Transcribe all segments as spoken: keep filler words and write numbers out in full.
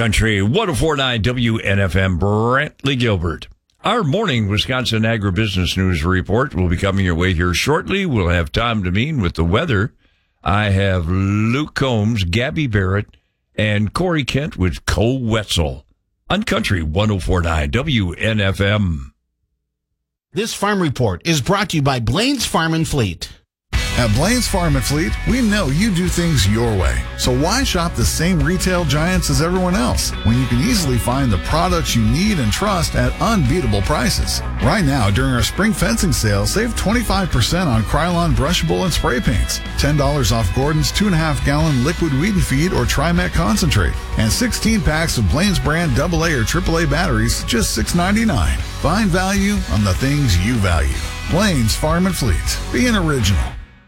Country one oh four point nine W N F M, Brantley Gilbert. Our morning Wisconsin Agribusiness News Report will be coming your way here shortly. We'll have Tom Demeen with the weather. I have Luke Combs, Gabby Barrett, and Corey Kent with Cole Wetzel on Country one oh four point nine W N F M. This farm report is brought to you by Blaine's Farm and Fleet. At Blaine's Farm and Fleet, we know you do things your way. So why shop the same retail giants as everyone else when you can easily find the products you need and trust at unbeatable prices? Right now, during our spring fencing sale, save twenty-five percent on Krylon brushable and spray paints, ten dollars off Gordon's two and a half gallon liquid weed and feed or Trimet concentrate, and sixteen packs of Blaine's brand double A or triple A batteries, just six ninety-nine. Find value on the things you value. Blaine's Farm and Fleet. Be an original.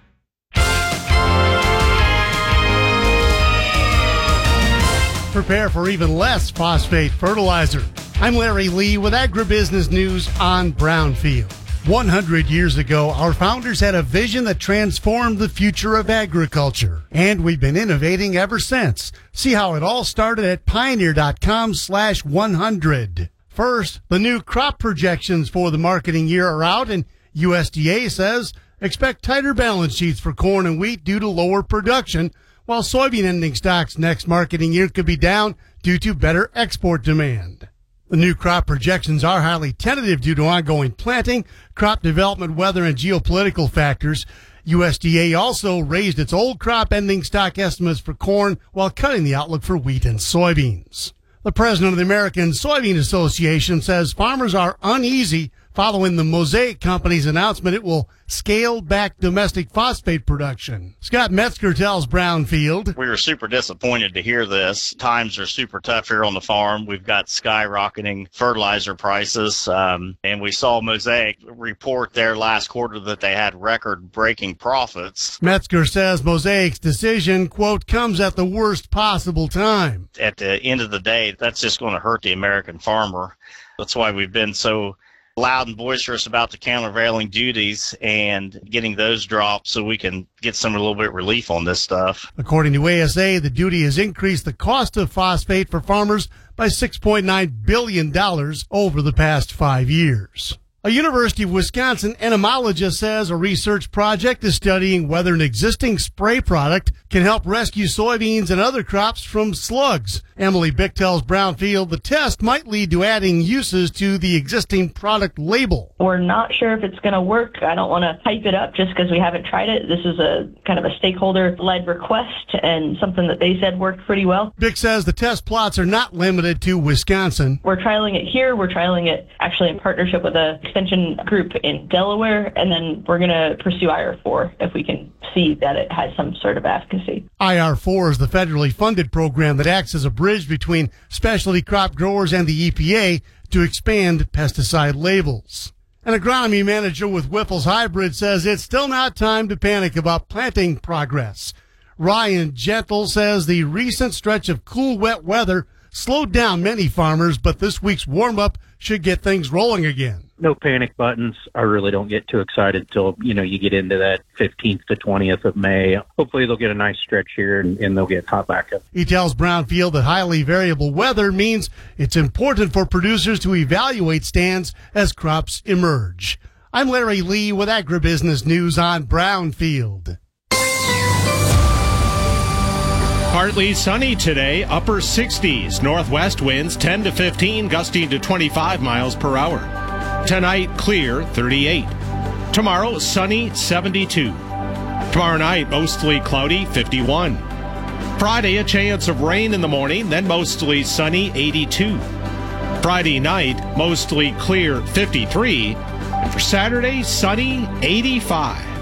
Prepare for even less phosphate fertilizer. I'm Larry Lee with Agribusiness News on Brownfield. one hundred years ago, our founders had a vision that transformed the future of agriculture, and we've been innovating ever since. See how it all started at pioneer.com slash 100. First, the new crop projections for the marketing year are out, and U S D A says expect tighter balance sheets for corn and wheat due to lower production, while soybean ending stocks next marketing year could be down due to better export demand. The new crop projections are highly tentative due to ongoing planting, crop development, weather, and geopolitical factors. U S D A also raised its old crop ending stock estimates for corn while cutting the outlook for wheat and soybeans. The president of the American Soybean Association says farmers are uneasy following the Mosaic Company's announcement it will scale back domestic phosphate production. Scott Metzger tells Brownfield, we were super disappointed to hear this. Times are super tough here on the farm. We've got skyrocketing fertilizer prices, um, and we saw Mosaic report their last quarter that they had record-breaking profits. Metzger says Mosaic's decision, quote, comes at the worst possible time. At the end of the day, that's just going to hurt the American farmer. That's why we've been so loud and boisterous about the countervailing duties and getting those dropped so we can get some a little bit relief on this stuff. According to A S A, the duty has increased the cost of phosphate for farmers by six point nine billion dollars over the past five years. A University of Wisconsin entomologist says a research project is studying whether an existing spray product can help rescue soybeans and other crops from slugs. Emily Bick tells Brownfield the test might lead to adding uses to the existing product label. We're not sure if it's going to work. I don't want to hype it up just because we haven't tried it. This is a kind of a stakeholder-led request and something that they said worked pretty well. Bick says the test plots are not limited to Wisconsin. We're trialing it here. We're trialing it actually in partnership with a extension group in Delaware, and then we're going to pursue I R four if we can see that it has some sort of efficacy. I R four is the federally funded program that acts as a bridge between specialty crop growers and the E P A to expand pesticide labels. An agronomy manager with Whiffles Hybrid says it's still not time to panic about planting progress. Ryan Gentle says the recent stretch of cool, wet weather slowed down many farmers, but this week's warm-up should get things rolling again. No panic buttons. I really don't get too excited till, you know, you get into that fifteenth to twentieth of May. Hopefully they'll get a nice stretch here and, and they'll get hot back up. He tells Brownfield that highly variable weather means it's important for producers to evaluate stands as crops emerge. I'm Larry Lee with Agribusiness News on Brownfield. Partly sunny today, upper sixties. Northwest winds ten to fifteen, gusting to twenty-five miles per hour. Tonight, clear, thirty-eight. Tomorrow, sunny, seventy-two. Tomorrow night, mostly cloudy, fifty-one. Friday, a chance of rain in the morning, then mostly sunny, eighty-two. Friday night, mostly clear, fifty-three. And for Saturday, sunny, eighty-five.